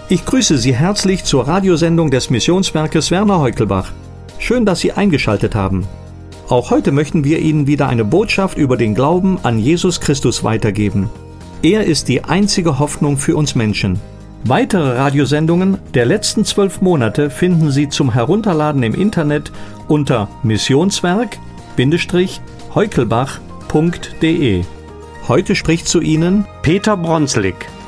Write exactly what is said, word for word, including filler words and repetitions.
Ich grüße Sie herzlich zur Radiosendung des Missionswerkes Werner Heukelbach. Schön, dass Sie eingeschaltet haben. Auch heute möchten wir Ihnen wieder eine Botschaft über den Glauben an Jesus Christus weitergeben. Er ist die einzige Hoffnung für uns Menschen. Weitere Radiosendungen der letzten zwölf Monate finden Sie zum Herunterladen im Internet unter missionswerk Bindestrich heukelbach punkt de. Heute spricht zu Ihnen Peter Bronslik.